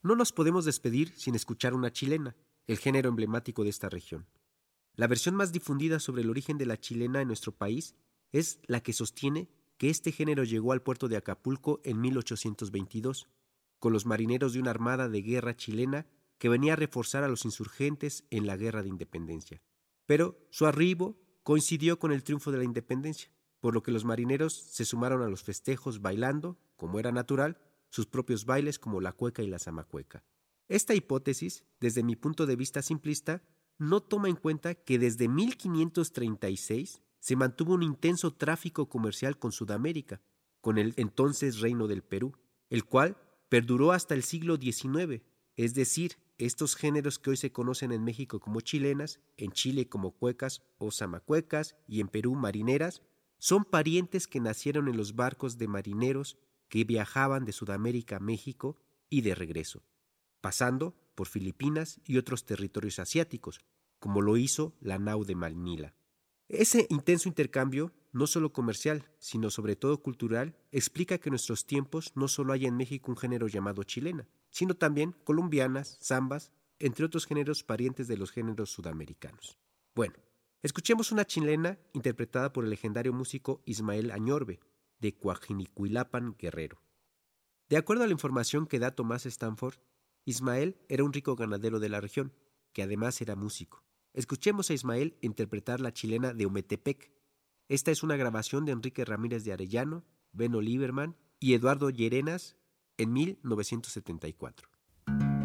no nos podemos despedir sin escuchar una chilena, el género emblemático de esta región. La versión más difundida sobre el origen de la chilena en nuestro país es la que sostiene que este género llegó al puerto de Acapulco en 1822, con los marineros de una armada de guerra chilena que venía a reforzar a los insurgentes en la Guerra de Independencia. Pero su arribo coincidió con el triunfo de la independencia, por lo que los marineros se sumaron a los festejos bailando, como era natural, sus propios bailes como la cueca y la zamacueca. Esta hipótesis, desde mi punto de vista simplista, no toma en cuenta que desde 1536 se mantuvo un intenso tráfico comercial con Sudamérica, con el entonces Reino del Perú, el cual perduró hasta el siglo XIX, es decir, estos géneros que hoy se conocen en México como chilenas, en Chile como cuecas o zamacuecas y en Perú marineras, son parientes que nacieron en los barcos de marineros que viajaban de Sudamérica a México y de regreso, pasando por Filipinas y otros territorios asiáticos, como lo hizo la nao de Manila. Ese intenso intercambio, no solo comercial, sino sobre todo cultural, explica que en nuestros tiempos no solo hay en México un género llamado chilena, sino también colombianas, zambas, entre otros géneros parientes de los géneros sudamericanos. Bueno, escuchemos una chilena interpretada por el legendario músico Ismael Añorbe, de Coajinicuilapan, Guerrero. De acuerdo a la información que da Tomás Stanford, Ismael era un rico ganadero de la región, que además era músico. Escuchemos a Ismael interpretar la chilena de Ometepec. Esta es una grabación de Enrique Ramírez de Arellano, Beno Lieberman y Eduardo Llerenas en 1974.